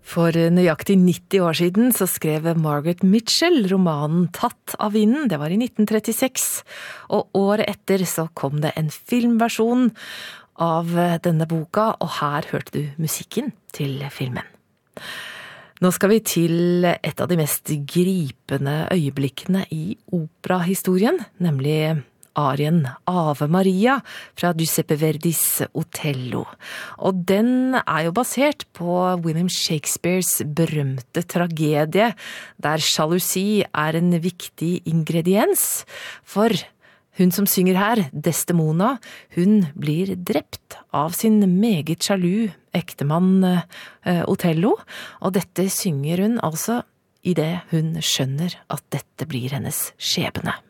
For nøyaktig 90 år siden så skrev Margaret Mitchell romanen Tatt av vinden, det var i 1936, og året etter så kom det en filmversjon av denne boka, og her hørte du musikken til filmen. Nå skal vi til et av de mest gripende øyeblikkene i operahistorien, nemlig arien Ave Maria fra Giuseppe Verdis Otello. Og den jo basert på William Shakespeares berømte tragedie, der sjalusi en viktig ingrediens, for hun som synger her, Desdemona, hun blir drept av sin meget sjalu ektemann Otello, og dette synger hun altså i det hun skjønner at dette blir hennes skjebne.